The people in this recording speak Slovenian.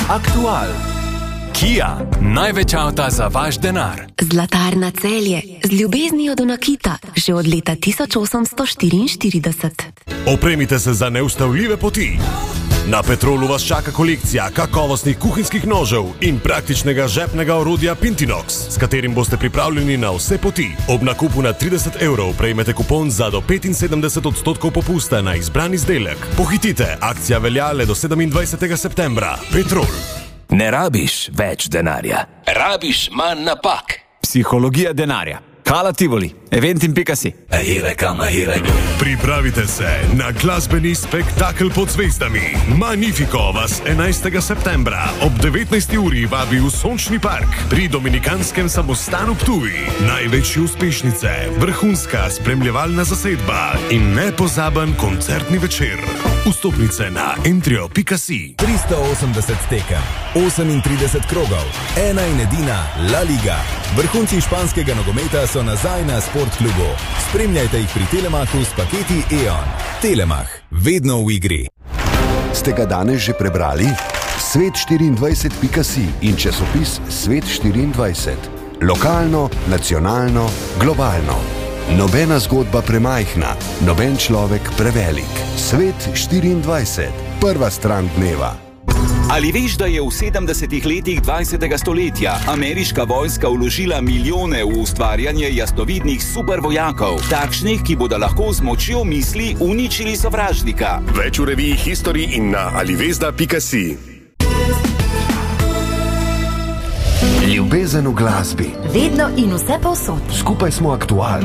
Aktual. Kia, največ avta za vaš denar. Zlatarna Celje, z ljubeznijo do nakita, že od leta 1844. Opremite se za neustavljive poti. Na Petrolu vas čaka kolekcija kakovostnih kuhinjskih nožev in praktičnega žepnega orodja Pintinox, s katerim boste pripravljeni na vse poti. Ob nakupu na 30 € prejmete kupon za do 75% popusta na izbran izdelek. Pohitite, akcija velja le do 27. septembra. Petrol. Ne rabiš več denarja. Rabiš manj napak. Psihologija denarja. Hala Tivoli, Eventim.si. Pripravite se na glasbeni spektakel pod zvezdami. Magnifico vas 11. septembra ob 19. uri vabi v Sončni park pri Dominikanskem samostanu Ptuj. Največje uspešnice, vrhunska spremljevalna zasedba in nepozaben koncertni večer. Vstopnice na entrio.si. 380 tekem, 38 krogov, ena in edina La Liga. Vrhunci španskega nogometa so nazaj na Sportklubu. Spremljajte jih pri Telemachu s paketi E.ON. Telemach, vedno v igri. Ste ga danes že prebrali? Svet24.si in časopis Svet24. Lokalno, nacionalno, globalno. Nobena zgodba premajhna, noben človek prevelik. Svet24. Prva stran dneva. Ali veš, da je v 70. letih 20. stoletja ameriška vojska vložila milijone v ustvarjanje jasnovidnih supervojakov, takšnih, ki bodo lahko z močjo misli uničili sovražnika? Več v reviji History in na alivezda.si. Ljubezen v glasbi. Vedno in vse povsod. Skupaj smo Aktual.